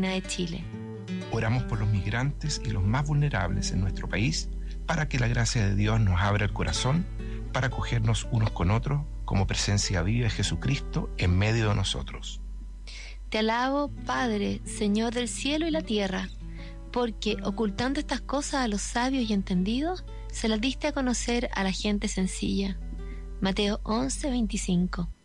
de Chile. Oramos por los migrantes y los más vulnerables en nuestro país, para que la gracia de Dios nos abra el corazón, para acogernos unos con otros como presencia viva de Jesucristo en medio de nosotros. Te alabo, Padre, Señor del cielo y la tierra, porque ocultando estas cosas a los sabios y entendidos, se las diste a conocer a la gente sencilla. Mateo 11:25.